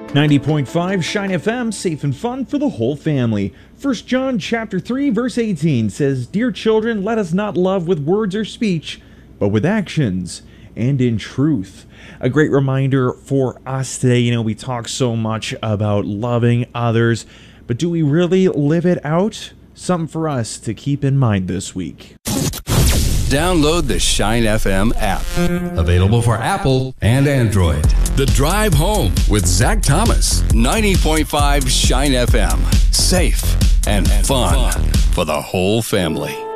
90.5 Shine FM, safe and fun for the whole family. 1 John chapter 3, verse 18 says, "Dear children, let us not love with words or speech, but with actions and in truth." A great reminder for us today. We talk so much about loving others, but do we really live it out? Something for us to keep in mind this week. Download the Shine FM app. Available for Apple and Android. The Drive Home with Zach Thomas. 90.5 Shine FM. Safe and fun for the whole family.